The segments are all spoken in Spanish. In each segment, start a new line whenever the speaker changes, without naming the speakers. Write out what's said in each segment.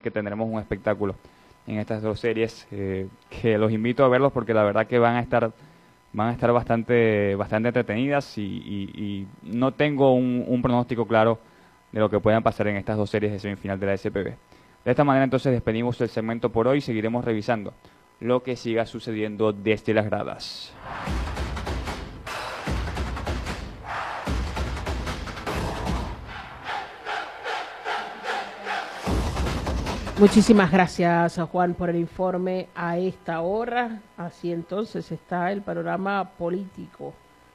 que tendremos un espectáculo en estas dos series, que los invito a verlos porque la verdad que van a estar bastante entretenidas y no tengo un pronóstico claro de lo que puedan pasar en estas dos series de semifinal de la SPV. De esta manera entonces despedimos el segmento por hoy y seguiremos revisando lo que siga sucediendo desde las gradas.
Muchísimas gracias, Juan, por el informe a esta hora. Así entonces está el panorama político.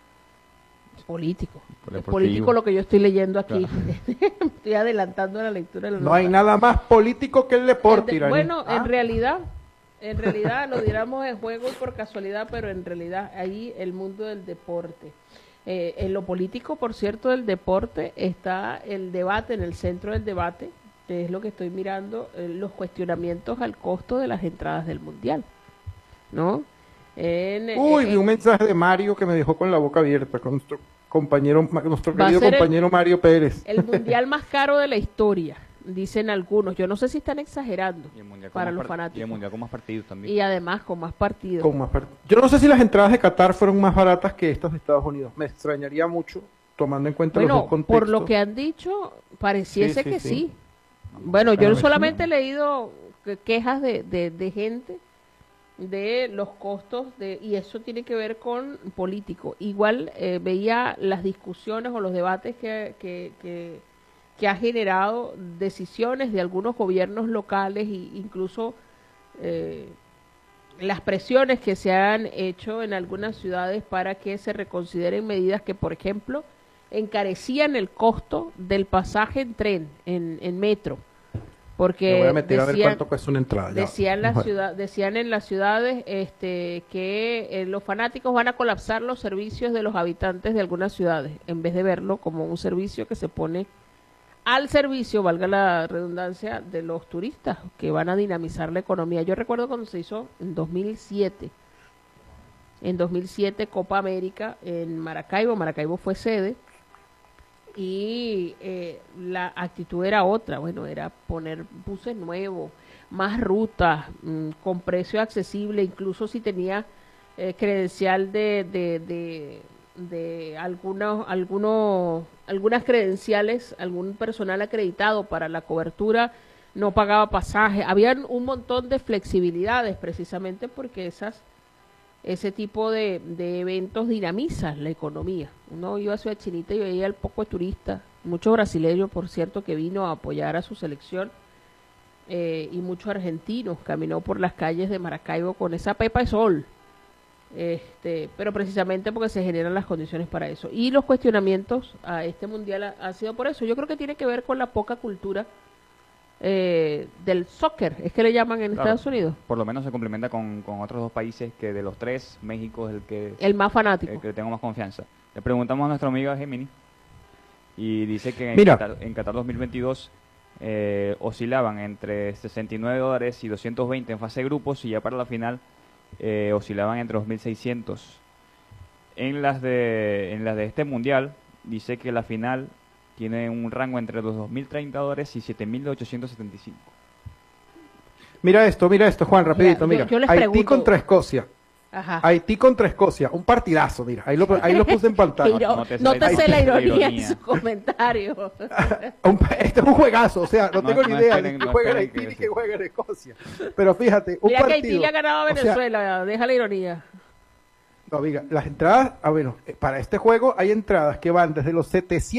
Es político lo que yo estoy leyendo aquí. Claro. Estoy adelantando la lectura.
No hay nada más político que el deporte, Iraní.
Bueno, en realidad lo diéramos en juego y por casualidad, pero en realidad ahí el mundo del deporte. En lo político, por cierto, del deporte está el debate, en el centro del debate, que es lo que estoy mirando, los cuestionamientos al costo de las entradas del Mundial, ¿no?
Vi un mensaje de Mario que me dejó con la boca abierta, con nuestro querido compañero Mario Pérez.
El Mundial más caro de la historia, dicen algunos. Yo no sé si están exagerando para los fanáticos.
Y el Mundial con más partidos también.
Y además con más partidos.
Yo no sé si las entradas de Qatar fueron más baratas que estas de Estados Unidos. Me extrañaría mucho, tomando en cuenta los dos contextos.
Por lo que han dicho, pareciese que sí. Bueno, yo solamente he leído quejas de gente de los costos y eso tiene que ver con político. Igual veía las discusiones o los debates que ha generado decisiones de algunos gobiernos locales e incluso las presiones que se han hecho en algunas ciudades para que se reconsideren medidas que, por ejemplo, encarecían el costo del pasaje en tren, en metro, porque
me voy a meter a ver cuánto cuesta una entrada.
Decían en las ciudades que los fanáticos van a colapsar los servicios de los habitantes de algunas ciudades, en vez de verlo como un servicio que se pone al servicio, valga la redundancia, de los turistas, que van a dinamizar la economía. Yo recuerdo cuando se hizo en 2007, Copa América en Maracaibo fue sede, y la actitud era otra, era poner buses nuevos, más rutas, con precio accesible, incluso si tenía credencial de algunas credenciales, algún personal acreditado para la cobertura no pagaba pasaje. Habían un montón de flexibilidades precisamente porque ese tipo de eventos dinamizan la economía. Uno iba a Ciudad Chinita y veía el poco de turistas, muchos brasileños, por cierto, que vino a apoyar a su selección, y muchos argentinos caminó por las calles de Maracaibo con esa pepa de sol, pero precisamente porque se generan las condiciones para eso. Y los cuestionamientos a este mundial ha sido por eso. Yo creo que tiene que ver con la poca cultura del soccer, es que le llaman en Estados Unidos.
Por lo menos se complementa con otros dos países que de los tres, México es
el más fanático,
el que tengo más confianza. Le preguntamos a nuestra amiga Gemini y dice que en Qatar 2022 oscilaban entre $69 y 220 en fase de grupos, y ya para la final oscilaban entre 2.600. En las de este mundial dice que la final tiene un rango entre los $2.030 y 7.875.
Mira esto, Juan, rapidito, mira.
Yo les
Haití
pregunto...
contra Escocia.
Ajá.
Haití contra Escocia, un partidazo, mira, ahí lo puse en pantalla.
No te sé la ironía en su comentario.
Este es un juegazo, o sea, no tengo ni idea ni que juega en Haití ni que juega en Escocia. Pero fíjate, un
mira
partido.
Que Haití le ha ganado a Venezuela, deja la ironía.
No, diga, las entradas, para este juego hay entradas que van desde los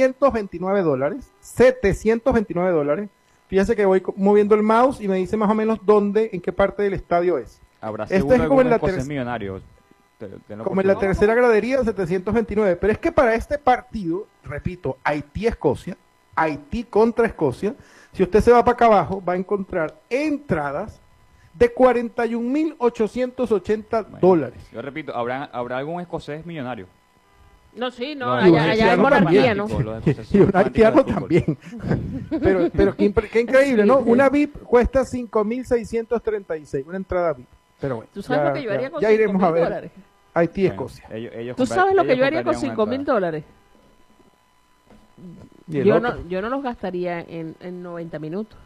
$729, fíjense que voy moviendo el mouse y me dice más o menos en qué parte del estadio es.
Habrá seguro es como en la millonario.
Como en la tercera gradería, 729. Pero es que para este partido, repito, Haití-Escocia, Haití contra Escocia, si usted se va para acá abajo, va a encontrar entradas de $41.880.
Yo repito, ¿habrá algún escocés millonario?
No, sí, no, allá hay monarquía, ¿no?
Y un haitiano también. Pero qué increíble, ¿no? Una VIP cuesta $5.636, una entrada VIP. Pero bueno,
¿tú sabes lo que yo haría con
ya iremos a ver
$5,000?
Haití, Escocia.
¿Tú sabes lo que yo haría con $5,000? Yo no los gastaría en 90 minutos.